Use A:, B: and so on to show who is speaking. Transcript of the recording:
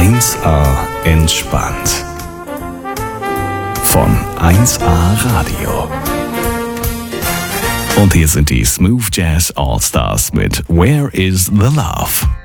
A: 1A entspannt. Von 1A Radio. Und hier sind die Smooth Jazz All Stars mit Where is the Love?